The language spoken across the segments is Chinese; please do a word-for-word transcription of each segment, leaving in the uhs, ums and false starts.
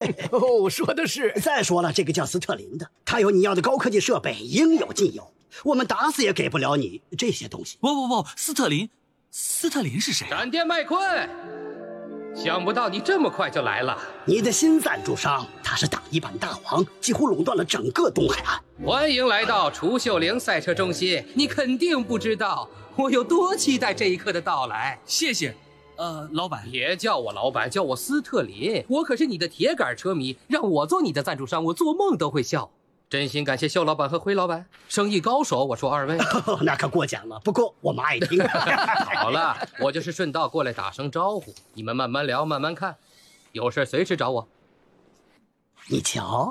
哦，说的是。 再说了，这个叫斯特林的，他有你要的高科技设备，应有尽有。我们打死也给不了你这些东西。 不不不，斯特林，斯特林是谁？ 闪电麦昆，想不到你这么快就来了。 你的新赞助商，他是打一板大王，几乎垄断了整个东海岸。 欢迎来到楚秀玲赛车中心，你肯定不知道我有多期待这一刻的到来。 谢谢。呃，老板， 别叫我老板，叫我斯特林，我可是你的铁杆车迷，让我做你的赞助商，我做梦都会笑。真心感谢秀老板和辉老板，生意高手。我说二位， 哦、那可过奖了。不过我们爱听。 好了，我就是顺道过来打声招呼，你们慢慢聊，慢慢看，有事随时找我。 你瞧，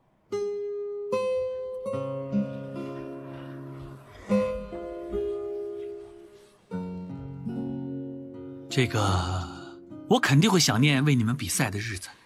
这个我肯定会想念为你们比赛的日子。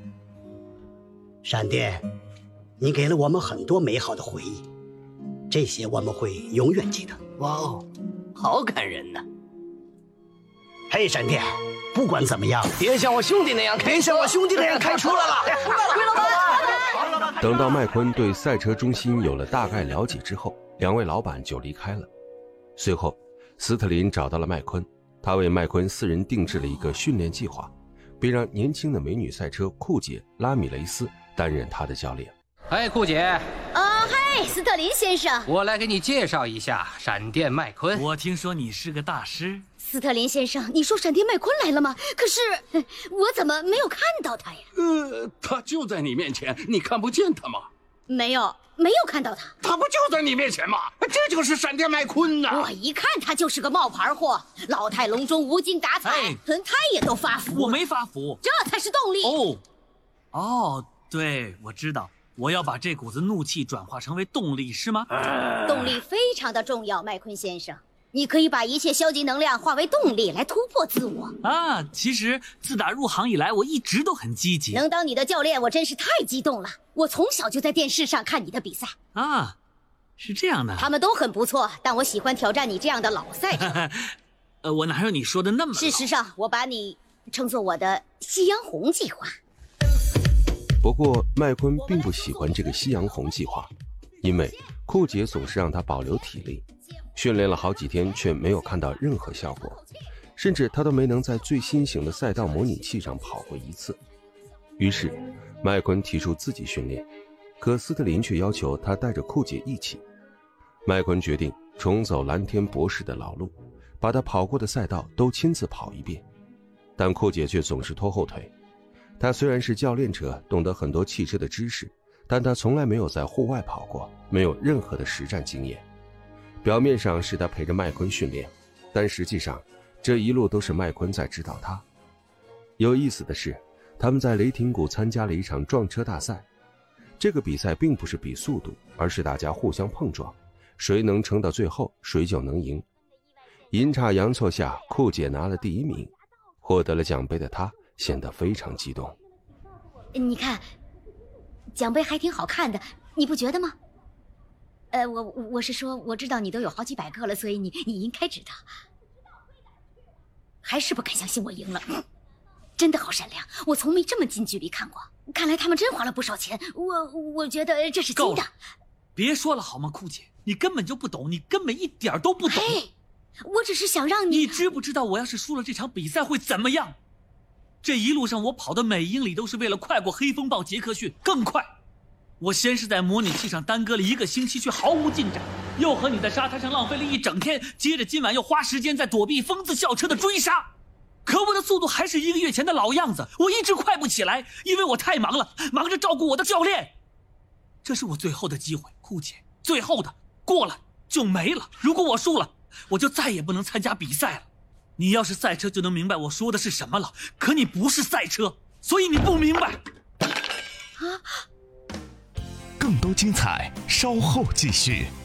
闪电，你给了我们很多美好的回忆，这些我们会永远记得。 哇哦，好感人呐！ 嘿，闪电，不管怎么样， 别像我兄弟那样开， 别像我兄弟那样开出来了。 辉老板， 等到麦昆对赛车中心有了大概了解之后，两位老板就离开了。随后，斯特林找到了麦昆，他为麦昆私人定制了一个训练计划，并让年轻的美女赛车酷姐拉米雷斯担任他的教练。 嗨，酷姐。 啊，嗨，斯特林先生， 我来给你介绍一下闪电麦昆。 我听说你是个大师。 斯特林先生，你说闪电麦昆来了吗？可是我怎么没有看到他呀？ 呃，他就在你面前，你看不见他吗？ 没有，没有看到他。 他不就在你面前吗？这就是闪电麦昆呐！ 我一看他就是个冒牌货，老态龙钟，无精打采， 哎、 轮胎也都发福。 我没发福， 这才是动力。 哦，哦，对，我知道。我要把这股子怒气转化成为动力，是吗？ 动力非常的重要，麦昆先生。你可以把一切消极能量化为动力来突破自我啊！其实自打入行以来，我一直都很积极。 能当你的教练，我真是太激动了。我从小就在电视上看你的比赛啊，是这样的。 他们都很不错，但我喜欢挑战你这样的老赛车。 呃，我哪有你说的那么老？ 事实上，我把你称作我的夕阳红计划。 不过麦昆并不喜欢这个夕阳红计划，因为酷姐总是让他保留体力，训练了好几天却没有看到任何效果，甚至他都没能在最新型的赛道模拟器上跑过一次。于是麦昆提出自己训练，可斯特林却要求他带着酷姐一起。麦昆决定重走蓝天博士的老路，把他跑过的赛道都亲自跑一遍，但酷姐却总是拖后腿。他虽然是教练者，懂得很多汽车的知识，但他从来没有在户外跑过，没有任何的实战经验。表面上是他陪着麦昆训练，但实际上这一路都是麦昆在指导他。有意思的是，他们在雷霆谷参加了一场撞车大赛。这个比赛并不是比速度，而是大家互相碰撞，谁能撑到最后，谁就能赢。阴差阳错下，酷姐拿了第一名，获得了奖杯的她显得非常激动。 你看，奖杯还挺好看的，你不觉得吗？呃，我我是说，我知道你都有好几百个了，所以你你应该知道。还是不敢相信我赢了，真的好闪亮，我从没这么近距离看过。看来他们真花了不少钱，我我觉得这是真的。 别说了好吗，酷姐，你根本就不懂，你根本一点都不懂。 嘿，我只是想让你…… 你知不知道我要是输了这场比赛会怎么样？这一路上我跑的每英里都是为了快过黑风暴杰克逊，更快。我先是在模拟器上耽搁了一个星期，却毫无进展，又和你在沙滩上浪费了一整天，接着今晚又花时间在躲避疯子校车的追杀。可我的速度还是一个月前的老样子，我一直快不起来，因为我太忙了，忙着照顾我的教练。这是我最后的机会，酷姐，最后的，过了就没了。如果我输了，我就再也不能参加比赛了。你要是赛车就能明白我说的是什么了，可你不是赛车，所以你不明白。 啊！ 更多精彩稍后继续。